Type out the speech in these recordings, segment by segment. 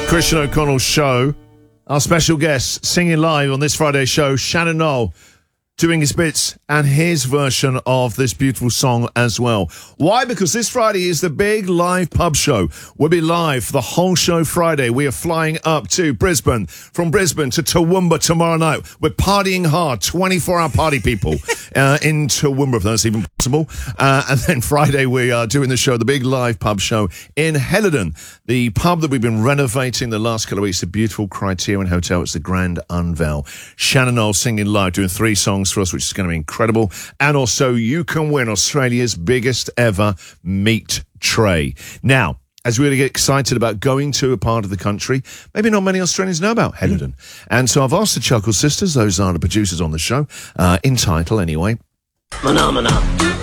Christian O'Connell's show. Our special guest singing live on this Friday's show, Shannon Noll, doing his bits and his version of this beautiful song as well. Why? Because this Friday is the big live pub show. We'll be live for the whole show Friday. We are flying up to Brisbane, from Brisbane to Toowoomba tomorrow night. We're partying hard, 24-hour party people in Toowoomba, if that's even possible. And then Friday we are doing the show, the big live pub show in Helidon, the pub that we've been renovating the last couple of weeks, the beautiful Criterion Hotel. It's the grand unveil. Shannon Noll singing live, doing 3 songs for us, which is going to be incredible. And also, you can win Australia's biggest ever meat tray. Now, as we really get excited about going to a part of the country, maybe not many Australians know about Helidon. And so I've asked the Chuckle Sisters, those are the producers on the show, in title anyway. Phenomena.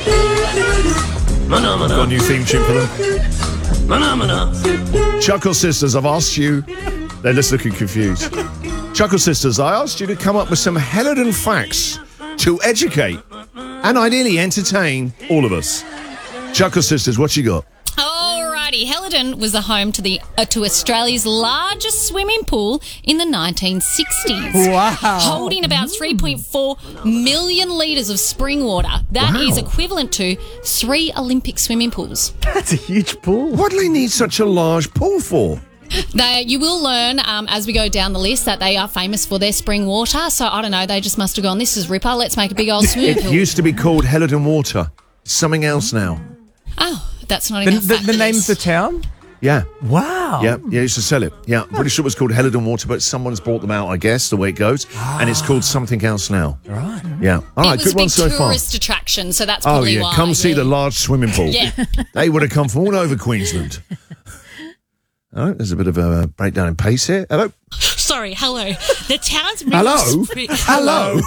I've got a new theme tune for them. Phenomena. Chuckle Sisters, I've asked you, they're just looking confused. Chuckle Sisters, I asked you to come up with some Helidon facts to educate and ideally entertain all of us. Chuckle Sisters, what you got? Alrighty, Helidon was the home to Australia's largest swimming pool in the 1960s. Wow. Holding about 3.4 million litres of spring water. That is equivalent to 3 Olympic swimming pools. That's a huge pool. What do they need such a large pool for? You will learn as we go down the list that they are famous for their spring water. So, I don't know, they just must have gone, this is Ripper, let's make a big old swimming It pool. used to be called Helidon Water. It's something else now. Oh, that's not enough. The name of the town? Yeah. Wow. Yeah, they used to sell it. Yeah, I'm pretty sure it was called Helidon Water, but someone's bought them out, I guess, the way it goes. And it's called something else now. Right. Yeah. All right, it was good a big one so far. tourist attraction, so that's Oh, probably yeah, why. come see the large swimming pool. Yeah. They would have come from all over Queensland. All right, there's a bit of a breakdown in pace here. Hello? Sorry, hello. The town's Hello? Hello.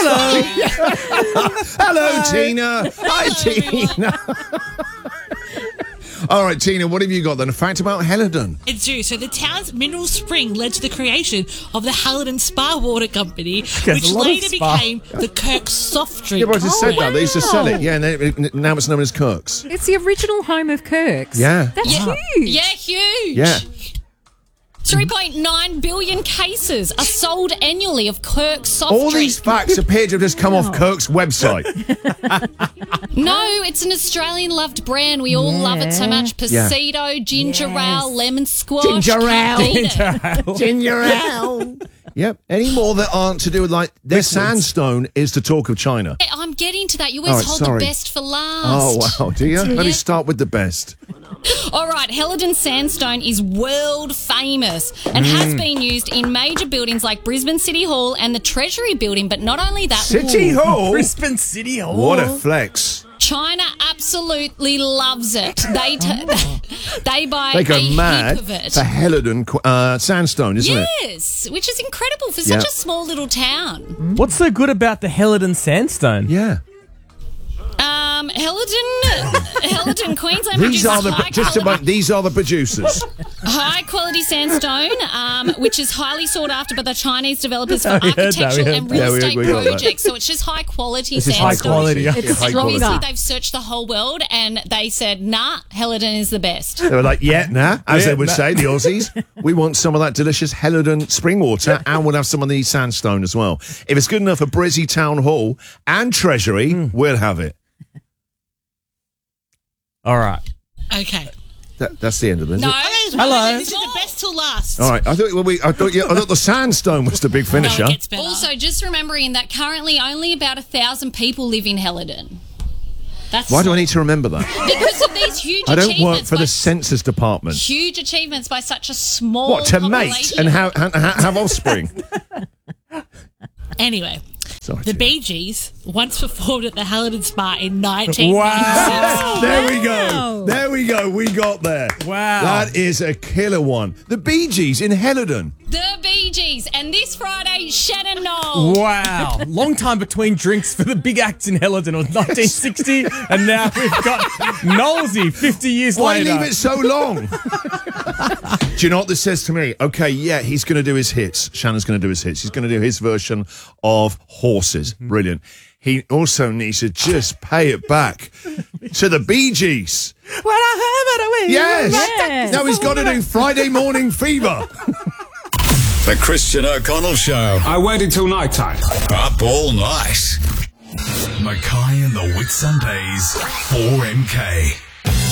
Hello, Tina. Hi, Tina. All right, Tina, what have you got then? A fact about Helidon? It's true. So the town's mineral spring led to the creation of the Helidon Spa Water Company, There's which a lot of later spa. became the Kirk soft drink. Yeah, but I just said that. They used to sell it. wow. Yeah, and now it's known as Kirk's. It's the original home of Kirk's. Yeah. That's Yeah. huge. Yeah, huge. Yeah. 3.9 billion cases are sold annually of Kirk's soft All drink. these facts appear to have just come off Kirk's website. No, it's an Australian-loved brand. We all love it so much. Yeah. Pasito, ginger Yes. ale, lemon squash. Ginger can't ale. beat it. Ginger ale. Yep. Any more that aren't to do with, like, their sandstone is the talk of China. Hey, I'm getting to that. You All always right, hold sorry. the best for Oh, last. wow. Do you? Let me Yeah. start with the best. All right, Helidon sandstone is world famous and has been used in major buildings like Brisbane City Hall and the Treasury Building. But not only that, City Hall? Brisbane City Hall. What a flex. China absolutely loves it. They buy They go a mad heap of it. for Helidon sandstone, isn't it? Yes, which is incredible for Yeah. such a small little town. What's so good about the Helidon sandstone? Yeah. Helidon, Queensland These produces these are the producers. high quality sandstone, which is highly sought after by the Chinese developers for We heard that, architectural we heard and that. real Yeah, we estate got that. projects. So it's just high quality This is sandstone. high quality. Yeah, It's high And quality. obviously they've searched the whole world and they said, nah, Helidon is the best. They were like, as they would nah. say, the Aussies. We want some of that delicious Helidon spring water and we'll have some of the sandstone as well. If it's good enough for Brizzy Town Hall and Treasury, we'll have it. All right. Okay. That's the end of it. No. Hello. This is the best till last. All right. I thought the sandstone was the big No, finisher. it gets better. Also, just remembering that currently only about 1,000 people live in Helidon. That's Why do I need to remember that? Because of these huge I don't achievements work for by the census department. huge achievements by such a small What, to mate population. and have offspring? Anyway, Sorry, the Tina. Bee Gees once performed at the Helidon Spa in 1996. Wow. There we go. There we go. We got there. Wow. That is a killer one. The Bee Gees in Helidon. The Bee Gees. And this Friday, Shannon Noll. Wow. Long time between drinks for the big acts in Helidon of 1960, and now we've got Knowlesy 50 years Why later. leave it so long? Do you know what this says to me? Okay, yeah, he's going to do his hits. Shannon's going to do his hits. He's going to do his version of Horses. Brilliant. He also needs to just pay it back to the Bee Gees. When I heard it, Yes. Yes. Now he's got to do Friday Morning Fever. The Christian O'Connell Show. I waited till night time. Up all night. Mackay and the Whitsundays, 4MK.